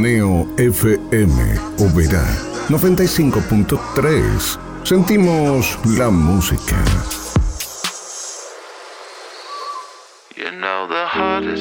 Neo FM, Oberá 95.3. Sentimos la música. You know the heart is